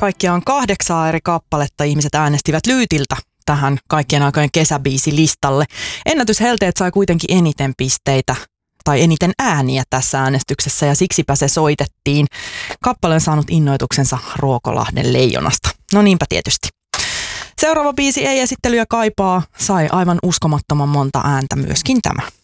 kaikkiaan 8 eri kappaletta ihmiset äänestivät Lyytiltä tähän kaikkien aikojen kesäbiisilistalle. Ennätyshelteet sai kuitenkin eniten pisteitä tai eniten ääniä tässä äänestyksessä ja siksipä se soitettiin. Kappale on saanut innoituksensa Ruokolahden leijonasta. No niinpä tietysti. Seuraava biisi Ei esittelyä kaipaa sai aivan uskomattoman monta ääntä myöskin tämä.